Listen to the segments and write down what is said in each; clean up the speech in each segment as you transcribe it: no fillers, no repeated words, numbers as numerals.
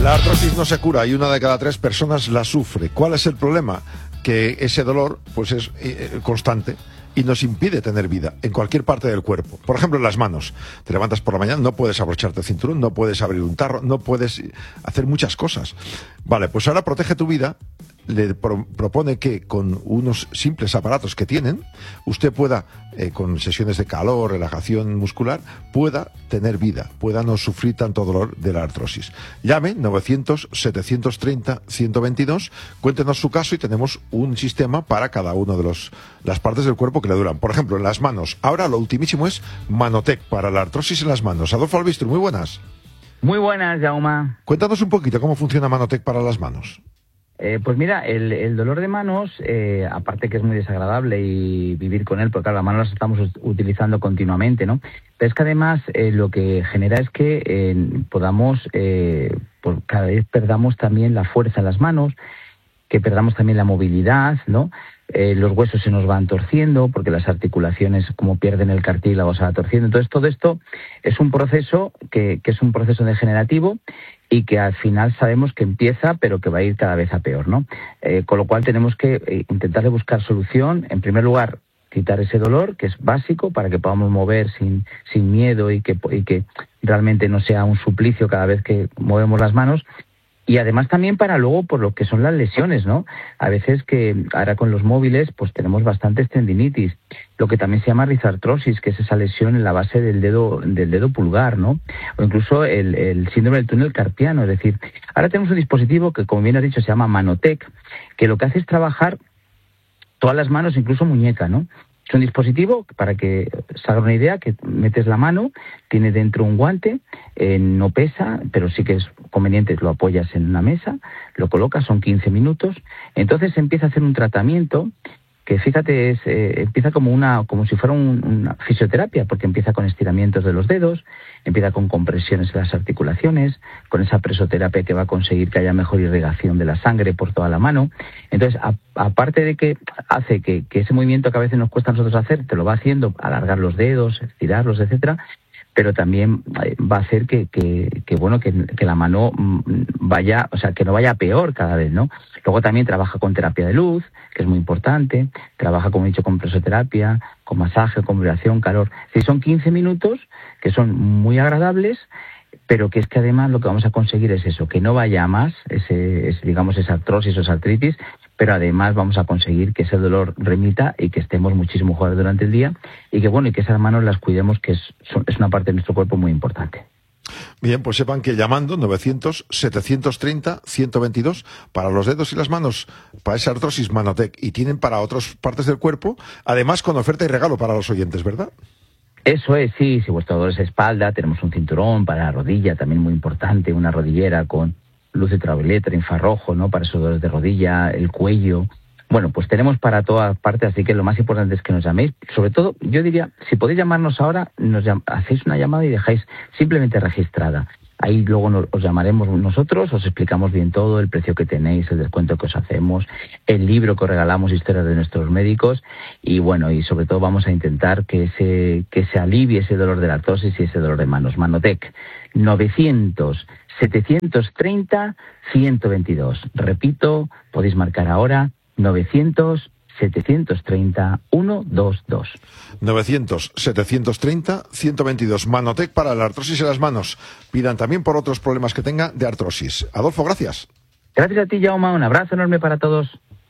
La artrosis no se cura y 1 de cada 3 personas la sufre. ¿Cuál es el problema? Que ese dolor pues es constante y nos impide tener vida en cualquier parte del cuerpo. Por ejemplo, en las manos. Te levantas por la mañana, no puedes abrocharte el cinturón, no puedes abrir un tarro, no puedes hacer muchas cosas. Vale, pues ahora Protege tu Vida le propone que con unos simples aparatos que tienen, usted pueda, con sesiones de calor, relajación muscular, pueda tener vida, pueda no sufrir tanto dolor de la artrosis. Llame 900-730-122, cuéntenos su caso y tenemos un sistema para cada una de las partes del cuerpo que le duran. Por ejemplo, en las manos. Ahora lo ultimísimo es Manotec para la artrosis en las manos. Adolfo Albistru, muy buenas. Muy buenas, Jaume. Cuéntanos un poquito cómo funciona Manotec para las manos. Pues mira, el dolor de manos, aparte que es muy desagradable y vivir con él, porque claro, las manos las estamos utilizando continuamente, ¿no? Pero es que además lo que genera es que podamos, pues cada vez perdamos también la fuerza en las manos, que perdamos también la movilidad, ¿no? Los huesos se nos van torciendo porque las articulaciones, como pierden el cartílago, se va torciendo. Entonces todo esto es un proceso que es un proceso degenerativo y que al final sabemos que empieza, pero que va a ir cada vez a peor, ¿no? Con lo cual tenemos que intentar buscar solución. En primer lugar, quitar ese dolor, que es básico, para que podamos mover sin miedo y que realmente no sea un suplicio cada vez que movemos las manos. Y además también para luego por lo que son las lesiones, ¿no? A veces que ahora con los móviles pues tenemos bastantes tendinitis, lo que también se llama rizartrosis, que es esa lesión en la base del dedo pulgar, ¿no? O incluso el síndrome del túnel carpiano, es decir, ahora tenemos un dispositivo que, como bien has dicho, se llama Manotec, que lo que hace es trabajar todas las manos, incluso muñeca, ¿no? Es un dispositivo, para que se haga una idea, que metes la mano, tiene dentro un guante, no pesa, pero sí que es conveniente, lo apoyas en una mesa, lo colocas, son 15 minutos, entonces empieza a hacer un tratamiento que, fíjate, empieza como si fuera una fisioterapia, porque empieza con estiramientos de los dedos, empieza con compresiones en las articulaciones, con esa presoterapia que va a conseguir que haya mejor irrigación de la sangre por toda la mano. Entonces, aparte de que hace que ese movimiento que a veces nos cuesta a nosotros hacer, te lo va haciendo, alargar los dedos, estirarlos, etcétera, pero también va a hacer que la mano vaya, o sea, que no vaya peor cada vez, ¿no? Luego también trabaja con terapia de luz, que es muy importante, trabaja, como he dicho, con presoterapia, con masaje, con vibración, calor. Es decir, son 15 minutos que son muy agradables, pero que es que además lo que vamos a conseguir es eso, que no vaya a más, esa artrosis o esa artritis, pero además vamos a conseguir que ese dolor remita y que estemos muchísimo mejor durante el día y que esas manos las cuidemos, que es una parte de nuestro cuerpo muy importante. Bien, pues sepan que llamando 900-730-122 para los dedos y las manos, para esa artrosis, Manotec, y tienen para otras partes del cuerpo, además con oferta y regalo para los oyentes, ¿verdad? Eso es, sí. Si vuestro dolor es espalda, tenemos un cinturón para la rodilla, también muy importante, una rodillera con luz ultravioleta, infrarrojo, ¿no? Para esos dolores de rodilla, el cuello. Bueno, pues tenemos para todas partes, así que lo más importante es que nos llaméis. Sobre todo, yo diría, si podéis llamarnos ahora, hacéis una llamada y dejáis simplemente registrada. Ahí luego os llamaremos nosotros, os explicamos bien todo, el precio que tenéis, el descuento que os hacemos, el libro que os regalamos, historias de nuestros médicos, y bueno, y sobre todo vamos a intentar que se alivie ese dolor de la artrosis y ese dolor de manos. Manotec, 900-730-122. Repito, podéis marcar ahora, 900-730-122. 900-730-122. Manotec para la artrosis en las manos. Pidan también por otros problemas que tenga de artrosis. Adolfo, gracias. Gracias a ti, Jaume. Un abrazo enorme para todos.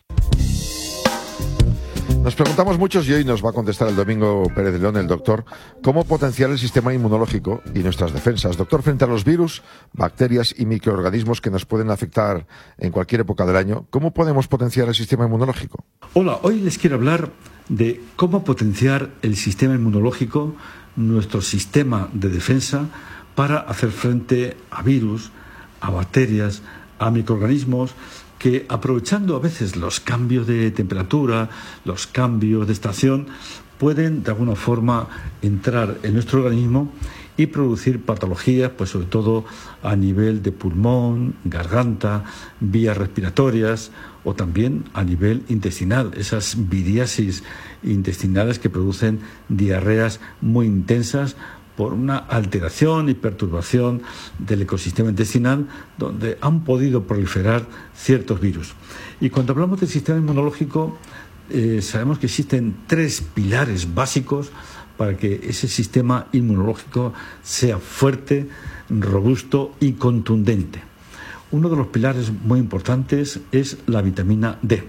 Nos preguntamos muchos y hoy nos va a contestar el Domingo Pérez de León, el doctor, cómo potenciar el sistema inmunológico y nuestras defensas. Doctor, frente a los virus, bacterias y microorganismos que nos pueden afectar en cualquier época del año, ¿cómo podemos potenciar el sistema inmunológico? Hola, hoy les quiero hablar de cómo potenciar el sistema inmunológico, nuestro sistema de defensa, para hacer frente a virus, a bacterias, a microorganismos que, aprovechando a veces los cambios de temperatura, los cambios de estación, pueden de alguna forma entrar en nuestro organismo y producir patologías, pues sobre todo a nivel de pulmón, garganta, vías respiratorias o también a nivel intestinal, esas viriasis intestinales que producen diarreas muy intensas por una alteración y perturbación del ecosistema intestinal donde han podido proliferar ciertos virus. Y cuando hablamos del sistema inmunológico, sabemos que existen 3 pilares básicos para que ese sistema inmunológico sea fuerte, robusto y contundente. Uno de los pilares muy importantes es la vitamina D.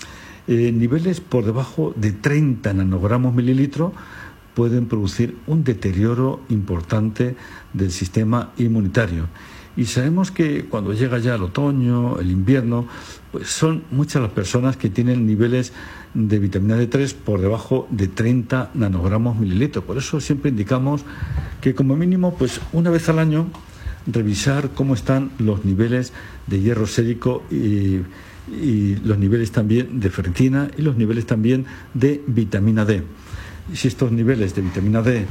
Niveles por debajo de 30 nanogramos mililitro pueden producir un deterioro importante del sistema inmunitario. Y sabemos que cuando llega ya el otoño, el invierno, pues son muchas las personas que tienen niveles de vitamina D3 por debajo de 30 nanogramos mililitros. Por eso siempre indicamos que como mínimo, pues una vez al año, revisar cómo están los niveles de hierro sérico y los niveles también de ferritina y los niveles también de vitamina D. Si estos niveles de vitamina D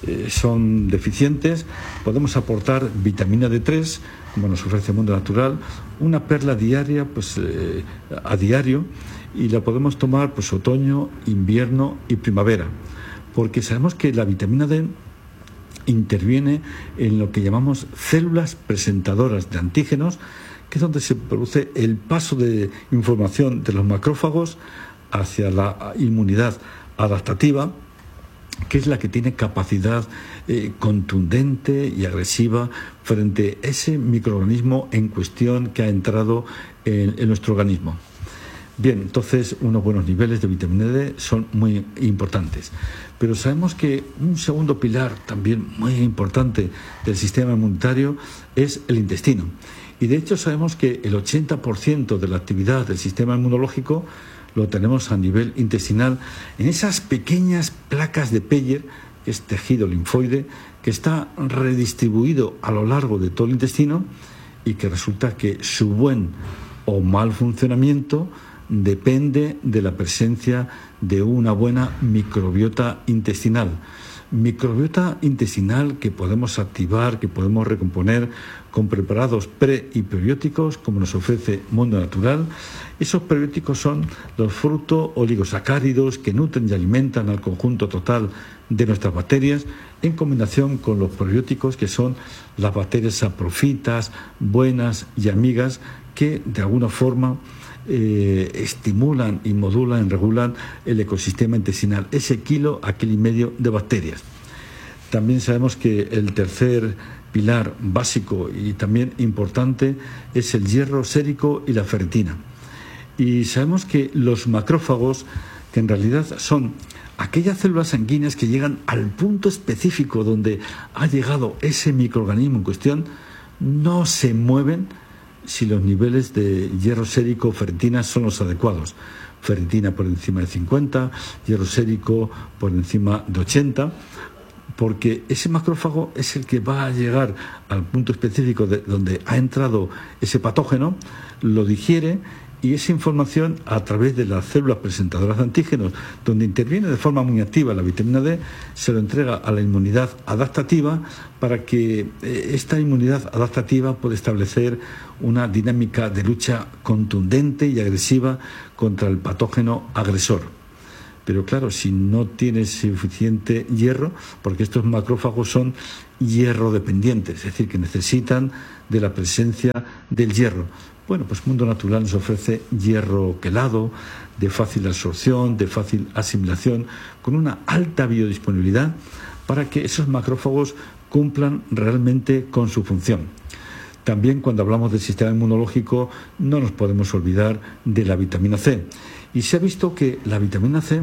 son deficientes, podemos aportar vitamina D3, como nos ofrece el Mundo Natural, una perla diaria, pues a diario, y la podemos tomar pues otoño, invierno y primavera, porque sabemos que la vitamina D interviene en lo que llamamos células presentadoras de antígenos, que es donde se produce el paso de información de los macrófagos hacia la inmunidad adaptativa, que es la que tiene capacidad contundente y agresiva frente a ese microorganismo en cuestión que ha entrado en nuestro organismo. Bien, entonces unos buenos niveles de vitamina D son muy importantes. Pero sabemos que un segundo pilar también muy importante del sistema inmunitario es el intestino. Y de hecho sabemos que el 80% de la actividad del sistema inmunológico lo tenemos a nivel intestinal, en esas pequeñas placas de Peyer, que es tejido linfoide, que está redistribuido a lo largo de todo el intestino y que resulta que su buen o mal funcionamiento depende de la presencia de una buena microbiota intestinal. Microbiota intestinal que podemos activar, que podemos recomponer con preparados pre y prebióticos, como nos ofrece Mundo Natural. Esos prebióticos son los fruto-oligosacáridos que nutren y alimentan al conjunto total de nuestras bacterias, en combinación con los probióticos, que son las bacterias saprofitas, buenas y amigas, que de alguna forma estimulan y modulan, regulan el ecosistema intestinal, ese kilo a kilo y medio de bacterias. También sabemos que el tercer pilar básico y también importante es el hierro sérico y la ferritina. Y sabemos que los macrófagos, que en realidad son aquellas células sanguíneas que llegan al punto específico donde ha llegado ese microorganismo en cuestión, no se mueven si los niveles de hierro sérico o ferritina son los adecuados. Ferritina por encima de 50, hierro sérico por encima de 80, porque ese macrófago es el que va a llegar al punto específico de donde ha entrado ese patógeno, lo digiere, y esa información, a través de las células presentadoras de antígenos, donde interviene de forma muy activa la vitamina D, se lo entrega a la inmunidad adaptativa para que esta inmunidad adaptativa pueda establecer una dinámica de lucha contundente y agresiva contra el patógeno agresor. Pero claro, si no tiene suficiente hierro, porque estos macrófagos son hierro dependientes, es decir, que necesitan de la presencia del hierro. Bueno, pues Mundo Natural nos ofrece hierro quelado, de fácil absorción, de fácil asimilación, con una alta biodisponibilidad para que esos macrófagos cumplan realmente con su función. También cuando hablamos del sistema inmunológico no nos podemos olvidar de la vitamina C. Y se ha visto que la vitamina C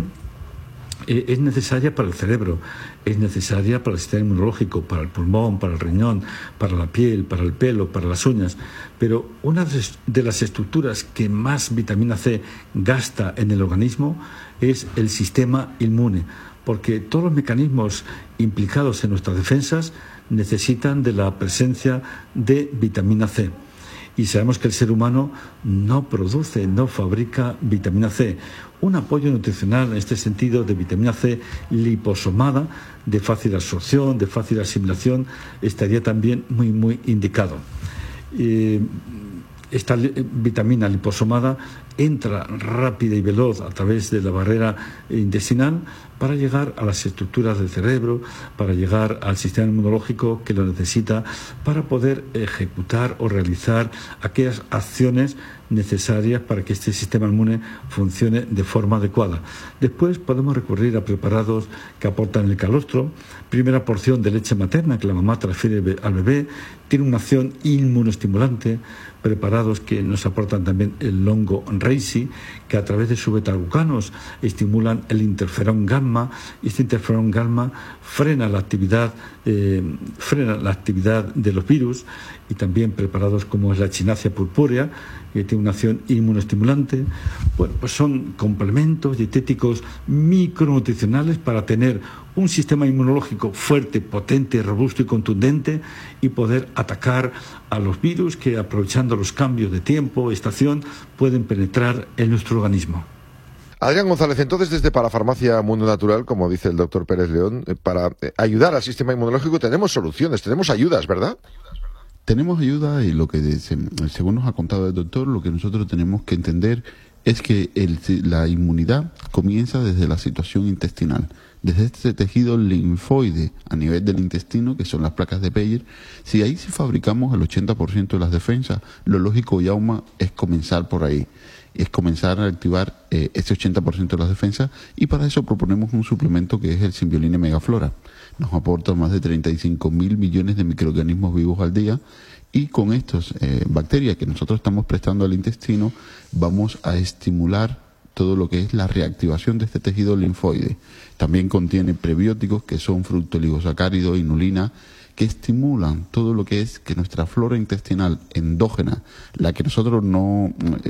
es necesaria para el cerebro, es necesaria para el sistema inmunológico, para el pulmón, para el riñón, para la piel, para el pelo, para las uñas. Pero una de las estructuras que más vitamina C gasta en el organismo es el sistema inmune, porque todos los mecanismos implicados en nuestras defensas necesitan de la presencia de vitamina C. Y sabemos que el ser humano no produce, no fabrica vitamina C. Un apoyo nutricional en este sentido de vitamina C liposomada, de fácil absorción, de fácil asimilación, estaría también muy indicado. Esta vitamina liposomada entra rápida y veloz a través de la barrera intestinal para llegar a las estructuras del cerebro, para llegar al sistema inmunológico que lo necesita para poder ejecutar o realizar aquellas acciones necesarias para que este sistema inmune funcione de forma adecuada. Después podemos recurrir a preparados que aportan el calostro, primera porción de leche materna que la mamá transfiere al bebé, tiene una acción inmunoestimulante, preparados que nos aportan también el hongo reishi, que a través de sus betaglucanos estimulan el interferón gamma, y este interferón gamma frena la actividad de los virus, y también preparados como es la echinacea purpúrea, que tiene una acción inmunoestimulante. Bueno, pues son complementos dietéticos micronutricionales para tener un sistema inmunológico fuerte, potente, robusto y contundente, y poder atacar a los virus que, aprovechando los cambios de tiempo, estación, pueden penetrar en nuestro organismo. Adrián González, entonces desde Parafarmacia Mundo Natural, como dice el doctor Pérez León, para ayudar al sistema inmunológico tenemos soluciones, tenemos ayudas, ¿verdad? Tenemos ayuda, y lo que según nos ha contado el doctor, lo que nosotros tenemos que entender es que la inmunidad comienza desde la situación intestinal, desde este tejido linfoide a nivel del intestino, que son las placas de Peyer. Si ahí sí fabricamos el 80% de las defensas, lo lógico, Jaume, es comenzar por ahí. Es comenzar a activar ese 80% de las defensas, y para eso proponemos un suplemento que es el Symbioline Megaflora. Nos aporta más de 35.000 millones de microorganismos vivos al día, y con estas bacterias que nosotros estamos prestando al intestino vamos a estimular todo lo que es la reactivación de este tejido linfoide. También contiene prebióticos que son fructoligosacárido, inulina, que estimulan todo lo que es que nuestra flora intestinal endógena, la que nosotros no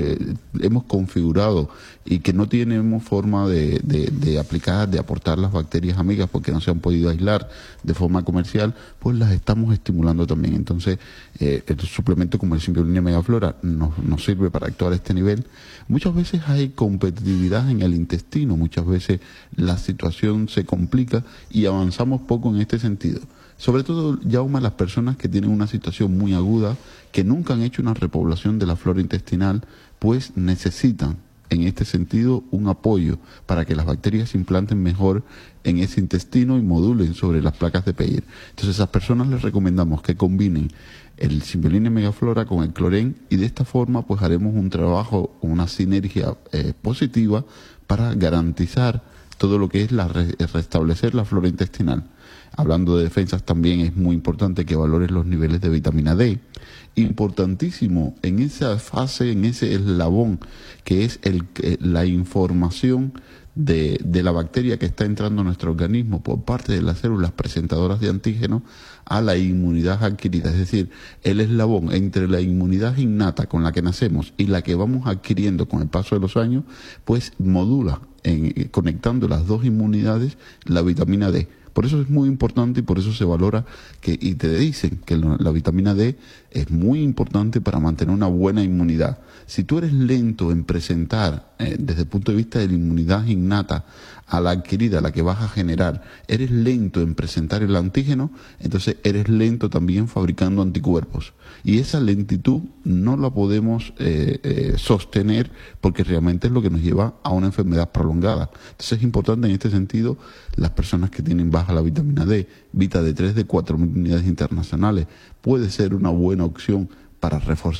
hemos configurado y que no tenemos forma de aplicar, de aportar las bacterias amigas porque no se han podido aislar de forma comercial, pues las estamos estimulando también. Entonces, el suplemento como el Symbioline Megaflora nos sirve para actuar a este nivel. Muchas veces hay competitividad en el intestino, muchas veces la situación se complica y avanzamos poco en este sentido. Sobre todo, Jaume, las personas que tienen una situación muy aguda, que nunca han hecho una repoblación de la flora intestinal, pues necesitan, en este sentido, un apoyo para que las bacterias se implanten mejor en ese intestino y modulen sobre las placas de Peyer. Entonces, a esas personas les recomendamos que combinen el Symbioline Megaflora con el Clorén, y de esta forma pues haremos un trabajo, una sinergia positiva para garantizar todo lo que es restablecer la flora intestinal. Hablando de defensas, también es muy importante que valores los niveles de vitamina D. Importantísimo en esa fase, en ese eslabón, que es la información de la bacteria que está entrando a nuestro organismo por parte de las células presentadoras de antígenos a la inmunidad adquirida. Es decir, el eslabón entre la inmunidad innata con la que nacemos y la que vamos adquiriendo con el paso de los años, pues modula, conectando las dos inmunidades, la vitamina D. Por eso es muy importante, y por eso se valora y te dicen que la vitamina D es muy importante para mantener una buena inmunidad. Si tú eres lento en presentar, desde el punto de vista de la inmunidad innata a la adquirida, la que vas a generar, eres lento en presentar el antígeno, entonces eres lento también fabricando anticuerpos. Y esa lentitud no la podemos sostener, porque realmente es lo que nos lleva a una enfermedad prolongada. Entonces es importante en este sentido, las personas que tienen baja la vitamina D, Vita D3 de 4.000 unidades internacionales, puede ser una buena opción para reforzar